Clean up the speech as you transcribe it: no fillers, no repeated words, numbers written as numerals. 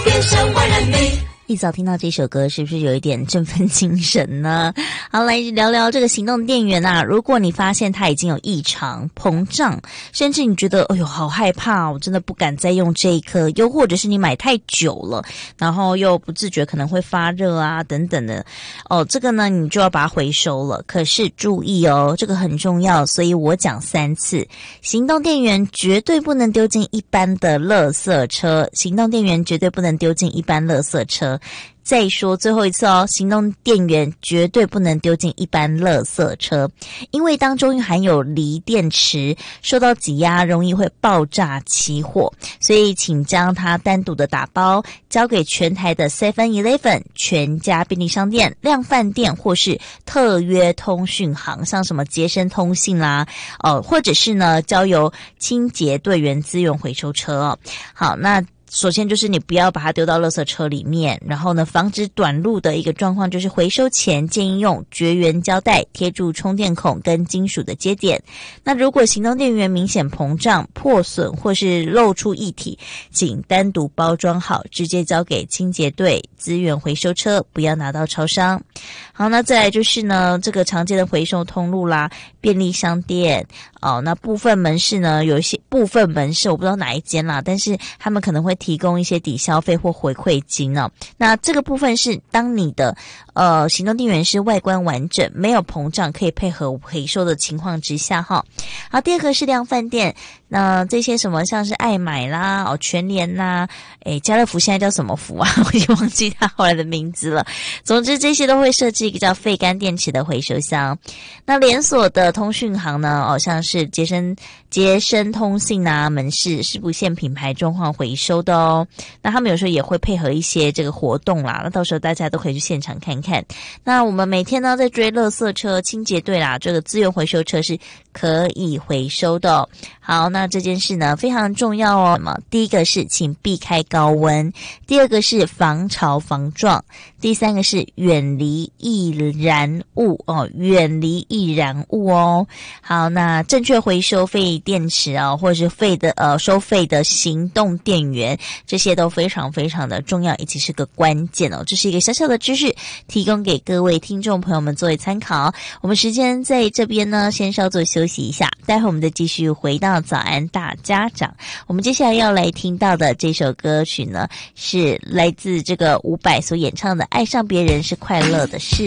变成万人迷。 一早听到这首歌，是不是有一点振奋精神呢？好，来聊聊这个行动电源啊。如果你发现它已经有异常、膨胀，甚至你觉得哎呦好害怕，我真的不敢再用这一颗，又或者是你买太久了，然后又不自觉可能会发热啊等等的，这个呢你就要把它回收了。可是注意哦，这个很重要，所以我讲3次，行动电源绝对不能丢进一般的垃圾车，行动电源绝对不能丢进一般垃圾车。再说最后一次哦，行动电源绝对不能丢进一般垃圾车，因为当中含有锂电池，受到挤压容易会爆炸起火，所以请将它单独的打包交给全台的 7-Eleven 全家便利商店、量贩店或是特约通讯行，像什么杰生通信啦，或者是呢交由清洁队员资源回收车哦。好，那首先就是你不要把它丢到垃圾车里面，然后呢防止短路的一个状况就是回收前建议用绝缘胶带贴住充电孔跟金属的接点。那如果行动电源明显膨胀、破损或是露出液体，请单独包装好直接交给清洁队资源回收车，不要拿到超商。好，那再来就是呢这个常见的回收通路啦，便利商店那部分门市呢，有一些部分门市我不知道哪一间啦，但是他们可能会提供一些抵消费或回馈金哦。那这个部分是当你的行动电源是外观完整，没有膨胀，可以配合回收的情况之下哈。好，第二个是量贩店，那这些什么像是爱买啦、全联啦，家乐福现在叫什么福啊？我已经忘记它后来的名字了。总之这些都会设置一个叫废干电池的回收箱。那连锁的通讯行呢，像是杰生通信啊门市是不限品牌状况回收的哦。那他们有时候也会配合一些这个活动啦，那到时候大家都可以去现场看看。那我们每天呢在追垃圾车、清洁队啦，这个资源回收车是可以回收的哦。好，那这件事呢非常重要哦。第一个是请避开高温，第二个是防潮防撞，第三个是远离易燃物远离易燃物哦。好，那正确回收废电池或者是收费的行动电源，这些都非常非常的重要，以及是个关键哦。这是一个小小的知识，提供给各位听众朋友们作为参考。我们时间在这边呢，先稍作休息一下，待会我们再继续回到早安大家长。我们接下来要来听到的这首歌曲呢，是来自这个伍佰所演唱的《爱上别人是快乐的事》。